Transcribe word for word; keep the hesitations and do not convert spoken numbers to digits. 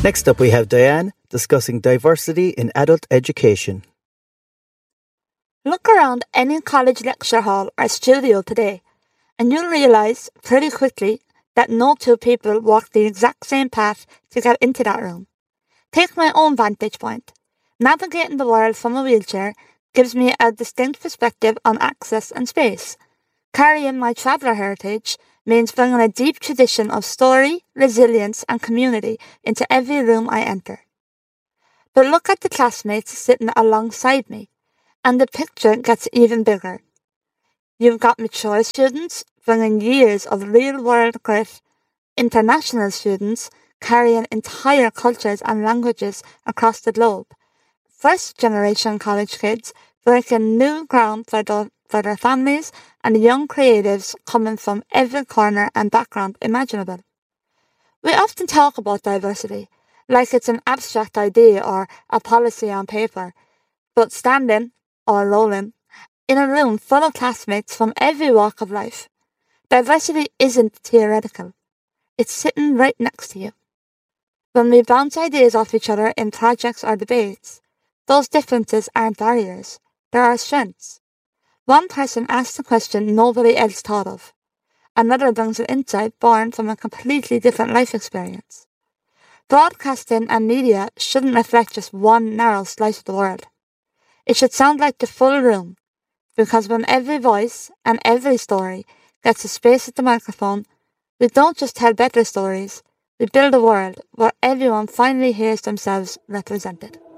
Next up, we have Diane discussing diversity in adult education. Look around any college lecture hall or studio today, and you'll realize pretty quickly that no two people walk the exact same path to get into that room. Take my own vantage point. Navigating the world from a wheelchair gives me a distinct perspective on access and space. Carrying my traveller heritage means bringing a deep tradition of story, resilience and community into every room I enter. But look at the classmates sitting alongside me, and the picture gets even bigger. You've got mature students bringing years of real-world grit, international students carrying entire cultures and languages across the globe, first-generation college kids breaking new ground for their, for their families, and young creatives coming from every corner and background imaginable. We often talk about diversity like it's an abstract idea or a policy on paper, but standing, or rolling, in a room full of classmates from every walk of life, diversity isn't theoretical. It's sitting right next to you. When we bounce ideas off each other in projects or debates, those differences aren't barriers, they're our strengths. One person asks a question nobody else thought of. Another brings an insight born from a completely different life experience. Broadcasting and media shouldn't reflect just one narrow slice of the world. It should sound like the full room, because when every voice and every story gets a space at the microphone, we don't just tell better stories, we build a world where everyone finally hears themselves represented.